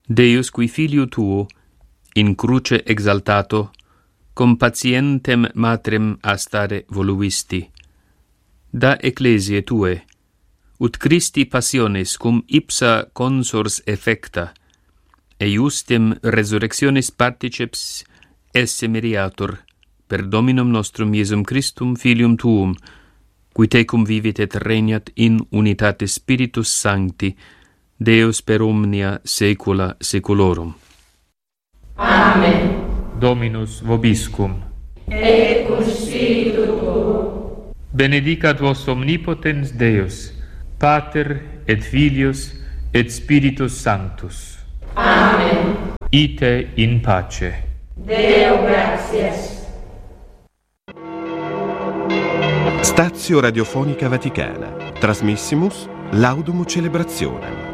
Deus qui filio tuo, in cruce exaltato, com patientem matrem astare voluisti, da ecclesiae tue, ut Christi passiones cum ipsa consors effecta, e justem resurrectionis particeps esse meriatur, per Dominum nostrum Iesum Christum Filium tuum, qui tecum vivit et regnat in unitate Spiritus Sancti, Deus per omnia saecula saeculorum. Amen. Dominus vobiscum. Et cum spiritu tuo. Benedicat vos omnipotens Deus, Pater et Filius et Spiritus Sanctus. Amen. Ite in pace. Deo gratias. Stazio Radiofonica Vaticana. Trasmissimus Laudum Celebrationem.